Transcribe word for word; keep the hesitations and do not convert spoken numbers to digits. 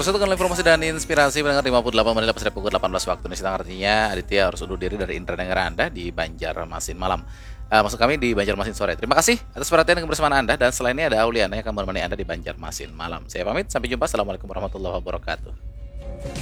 Bersatu dengan informasi dan inspirasi pendengar lima puluh delapan menit lepas dari pukul delapan belas waktu Indonesia Tengah, artinya Aditya harus undur diri dari indera dengar Anda di Banjarmasin malam. Uh, maksud kami di Banjarmasin sore. Terima kasih atas perhatian dan kebersamaan Anda, dan selain ini ada Auliana yang akan menemani Anda di Banjarmasin malam. Saya pamit, sampai jumpa. Assalamualaikum warahmatullahi wabarakatuh.